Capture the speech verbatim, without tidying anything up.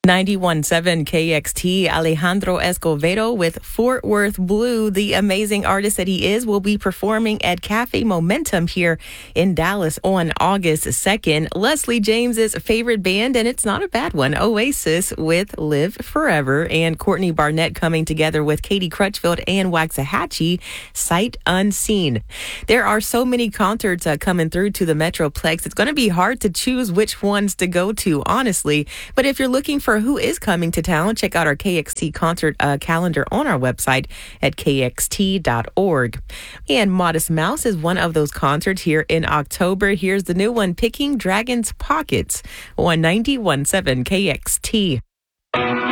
ninety-one point seven K X T, Alejandro Escovedo with Fort Worth Blue. The amazing artist that he is will be performing at Cafe Momentum here in Dallas on August second. Leslie James's favorite band, and it's not a bad one, Oasis with Live Forever, and Courtney Barnett coming together with Katie Crutchfield and Waxahachie, Sight Unseen. There are so many concerts uh, coming through to the Metroplex. It's going to be hard to choose which ones to go to, honestly. But if you're looking for who is coming to town, check out our K X T concert uh, calendar on our website at K X T dot org. And Modest Mouse is one of those concerts here in October. Here's the new one, Picking Dragon's Pockets on ninety-one point seven K X T.